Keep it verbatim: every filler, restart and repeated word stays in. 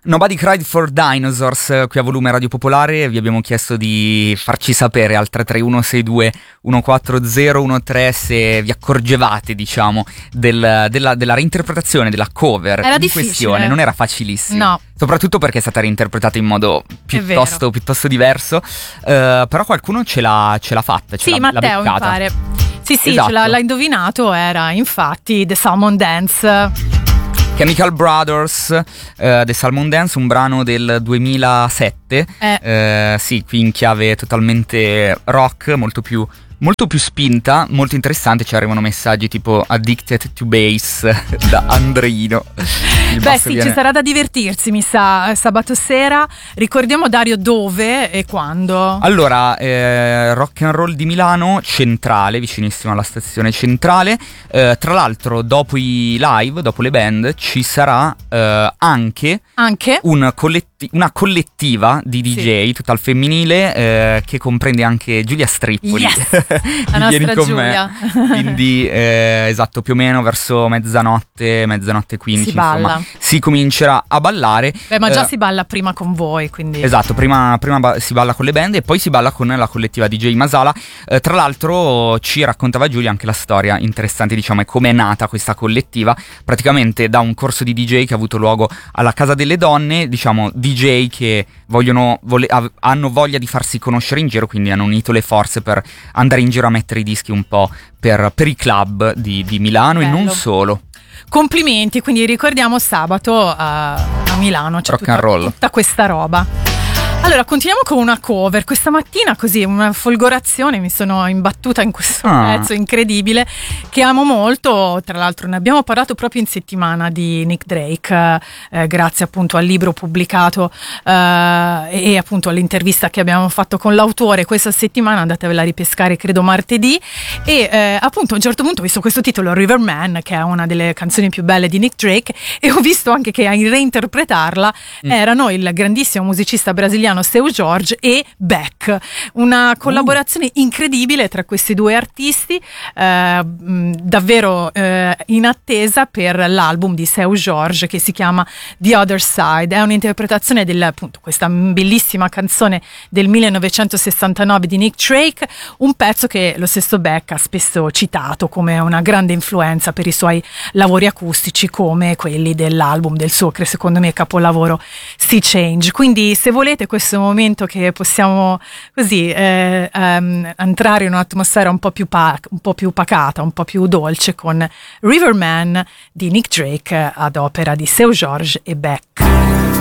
Nobody Cried for Dinosaurs, qui a Volume Radio Popolare. Vi abbiamo chiesto di farci sapere al tre tre uno sei due uno quattro zero uno tre se vi accorgevate, diciamo, del, della, della reinterpretazione, della cover era in difficile. questione. Non era facilissimo. No. Soprattutto perché è stata reinterpretata in modo piuttosto, piuttosto diverso. Uh, però qualcuno ce l'ha, ce l'ha fatta. Ce sì, l'ha, Matteo, l'ha mi pare. Sì, sì, esatto. ce l'ha, l'ha indovinato. Era infatti The Salmon Dance. Chemical Brothers, uh, The Salmon Dance, un brano del duemilasette, eh. uh, sì, qui in chiave totalmente rock, molto più, molto più spinta, molto interessante. Ci arrivano messaggi tipo Addicted to Bass da Andreino. Il Beh sì, viene... ci sarà da divertirsi, mi sa, sabato sera. Ricordiamo, Dario, dove e quando? Allora, eh, Rock and Roll di Milano, Centrale, vicinissimo alla stazione centrale. Eh, tra l'altro, dopo i live, dopo le band, ci sarà eh, anche, anche? Un colletti- una collettiva di D J, sì, tutta al femminile, eh, che comprende anche Giulia Strippoli. Yes! La nostra con Giulia. Me. Quindi, eh, esatto, più o meno verso mezzanotte, mezzanotte quindici, si balla. Insomma, si comincerà a ballare. Beh, ma già eh, si balla prima con voi, quindi. Esatto, prima, prima ba- si balla con le band e poi si balla con la collettiva D J Masala. Eh, tra l'altro ci raccontava Giulia anche la storia interessante, diciamo, e come è nata questa collettiva, praticamente da un corso di D J che ha avuto luogo alla Casa delle Donne, diciamo D J che vogliono, vole- av- hanno voglia di farsi conoscere in giro, quindi hanno unito le forze per andare in giro a mettere i dischi un po' per, per i club di, di Milano. Bello. E non solo. Complimenti, quindi ricordiamo sabato a, a Milano c'è rock tutta, and roll. tutta questa roba. Allora, continuiamo con una cover. Questa mattina, così, una folgorazione, mi sono imbattuta in questo ah. pezzo incredibile che amo molto. Tra l'altro ne abbiamo parlato proprio in settimana di Nick Drake, eh, grazie appunto al libro pubblicato eh, e appunto all'intervista che abbiamo fatto con l'autore questa settimana. Andatevela a ripescare, credo martedì. E eh, appunto a un certo punto ho visto questo titolo, Riverman, che è una delle canzoni più belle di Nick Drake, e ho visto anche che a reinterpretarla mm. erano il grandissimo musicista brasiliano Seu Jorge e Beck, una collaborazione uh. incredibile tra questi due artisti, eh, davvero eh, in attesa per l'album di Seu Jorge che si chiama The Other Side. È un'interpretazione di questa bellissima canzone del millenovecentosessantanove di Nick Drake, un pezzo che lo stesso Beck ha spesso citato come una grande influenza per i suoi lavori acustici, come quelli dell'album del suo, che secondo me, capolavoro Sea Change. Quindi se volete, questo momento che possiamo così eh, um, entrare in un'atmosfera un po' più pa- un po' più pacata, un po' più dolce, con Riverman di Nick Drake ad opera di Seu Jorge e Beck.